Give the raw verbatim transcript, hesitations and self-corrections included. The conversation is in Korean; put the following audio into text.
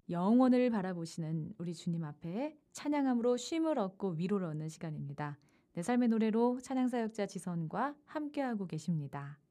영원을 바라보시는 우리 주님 앞에 찬양함으로 쉼을 얻고 위로를 얻는 시간입니다. 내 삶의 노래로 찬양사역자 지선과 함께하고 계십니다.